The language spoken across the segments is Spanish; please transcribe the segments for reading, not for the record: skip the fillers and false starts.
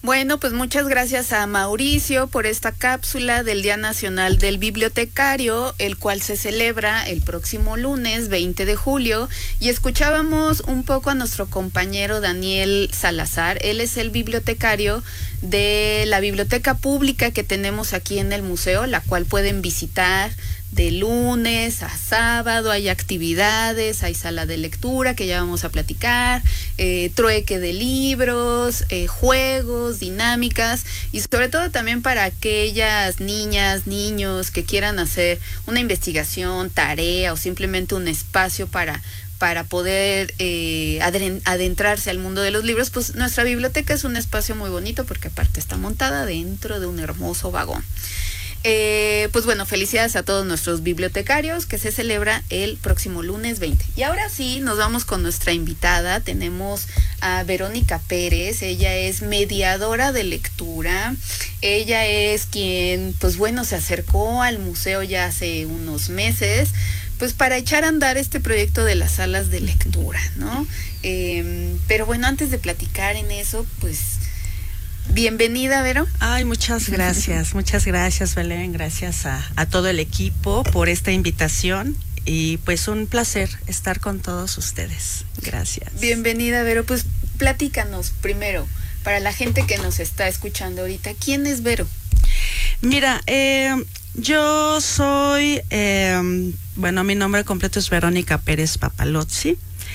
Bueno, pues muchas gracias a Mauricio por esta cápsula del Día Nacional del Bibliotecario, el cual se celebra el próximo lunes 20 de julio. Y escuchábamos un poco a nuestro compañero Daniel Salazar. Él es el bibliotecario de la biblioteca pública que tenemos aquí en el museo, la cual pueden visitar de lunes a sábado. Hay actividades, hay sala de lectura que ya vamos a platicar, trueque de libros, juegos, dinámicas, y sobre todo también para aquellas niñas, niños que quieran hacer una investigación, tarea o simplemente un espacio para poder adentrarse al mundo de los libros. Pues nuestra biblioteca es un espacio muy bonito porque aparte está montada dentro de un hermoso vagón. Pues bueno, felicidades a todos nuestros bibliotecarios, que se celebra el próximo lunes 20. Y ahora sí, nos vamos con nuestra invitada. Tenemos a Verónica Pérez. Ella es mediadora de lectura. Ella es quien, pues bueno, se acercó al museo ya hace unos meses, pues para echar a andar este proyecto de las salas de lectura, ¿no? Pero bueno, antes de platicar en eso, pues bienvenida, Vero. Ay, muchas gracias, Belén, gracias a todo el equipo por esta invitación y pues un placer estar con todos ustedes. Gracias. Bienvenida, Vero. Pues platícanos primero, para la gente que nos está escuchando ahorita, ¿quién es Vero? Mira, yo soy, bueno, mi nombre completo es Verónica Pérez Papalozzi.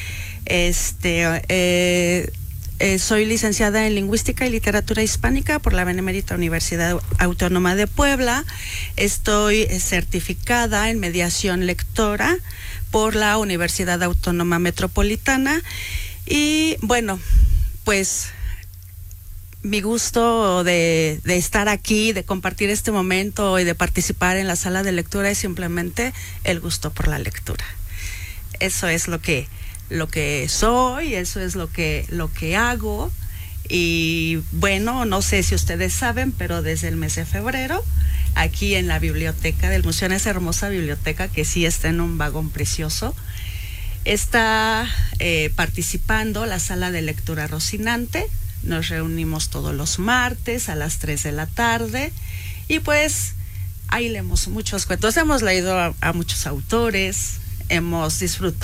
Soy licenciada en Lingüística y Literatura Hispánica por la Benemérita Universidad Autónoma de Puebla. Estoy certificada en mediación lectora por la Universidad Autónoma Metropolitana. Y bueno, pues mi gusto de estar aquí, de compartir este momento y de participar en la sala de lectura es simplemente el gusto por la lectura. Eso es lo que soy, eso es lo que hago. Y bueno, no sé si ustedes saben, pero desde el mes de febrero, aquí en la biblioteca del museo, en esa hermosa biblioteca que sí está en un vagón precioso, está participando la sala de lectura Rocinante. Nos reunimos todos los martes a las 3 de la tarde y pues ahí leemos muchos cuentos. Hemos leído a muchos autores, hemos disfrutado